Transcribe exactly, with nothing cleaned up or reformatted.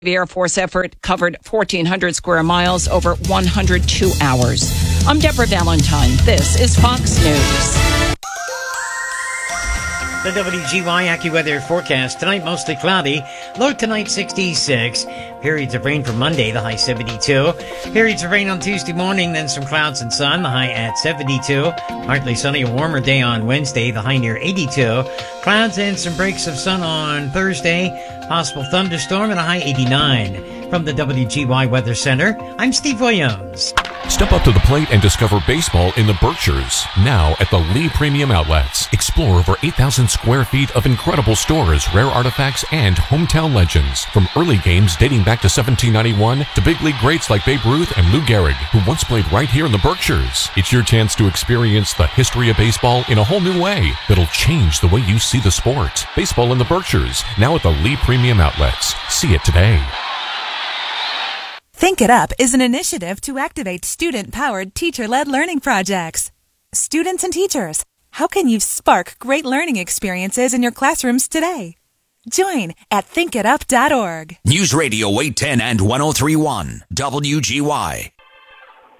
The Air Force effort covered fourteen hundred square miles over one hundred two hours. I'm Deborah Valentine. This is Fox News. The W G Y AccuWeather forecast. Tonight, mostly cloudy. Low tonight, sixty-six. Periods of rain for Monday, the high seventy-two. Periods of rain on Tuesday morning, then some clouds and sun, the high at seventy-two. Partly sunny, a warmer day on Wednesday, the high near eighty-two. Clouds and some breaks of sun on Thursday. Possible thunderstorm and a high eighty-nine. From the W G Y Weather Center, I'm Steve Williams. Step up to the plate and discover baseball in the Berkshires. Now at the Lee Premium Outlets. Explore over eight thousand square feet of incredible stores, rare artifacts, and hometown legends. From early games dating back to seventeen ninety-one to big league greats like Babe Ruth and Lou Gehrig, who once played right here in the Berkshires. It's your chance to experience the history of baseball in a whole new way that'll change the way you see the sport. Baseball in the Berkshires, now at the Lee Premium Outlets. See it today. Think It Up is an initiative to activate student-powered, teacher-led learning projects. Students and teachers, how can you spark great learning experiences in your classrooms today? Join at think it up dot org. News Radio eight ten and one oh three point one, W G Y.